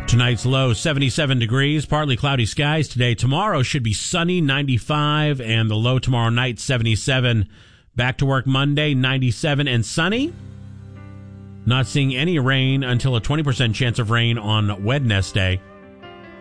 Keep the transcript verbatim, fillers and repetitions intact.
Tonight's low, seventy-seven degrees, partly cloudy skies today. Tomorrow should be sunny, ninety-five, and the low tomorrow night, seventy-seven. Back to work Monday, ninety-seven and sunny. Not seeing any rain until a twenty percent chance of rain on Wednesday.